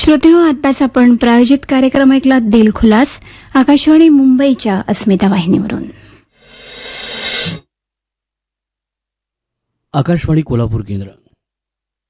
श्रोतेहो, आत्ताच आपण प्रायोजित कार्यक्रम ऐकला दिलखुलास आकाशवाणी मुंबईच्या अस्मिता वाहिनीवरून. आकाशवाणी कोल्हापूर केंद्र.